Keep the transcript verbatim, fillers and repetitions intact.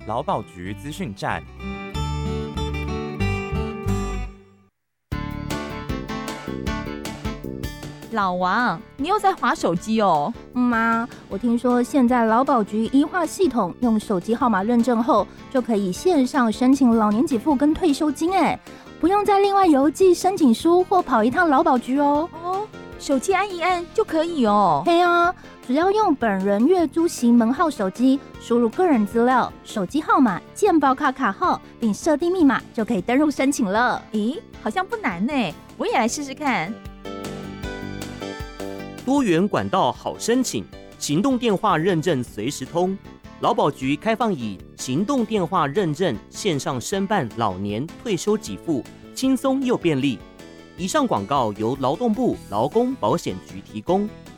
劳保局资讯站。 老王，你又在滑手机哦？ 妈、嗯，我听说现在劳保局医化系统用手机号码认证后，就可以线上申请老年给付跟退休金，哎，不用再另外邮寄申请书或跑一趟劳保局哦。 哦，手机按一按就可以哦。 对啊，只要用本人月租型门号手机，输入个人资料、手机号码、健保卡卡号，并设定密码，就可以登入申请了。 咦，好像不难呢，我也来试试看。 多元管道好申请，行动电话认证随时通。劳保局开放以行动电话认证线上申办老年退休给付，轻松又便利。以上广告由劳动部劳工保险局提供。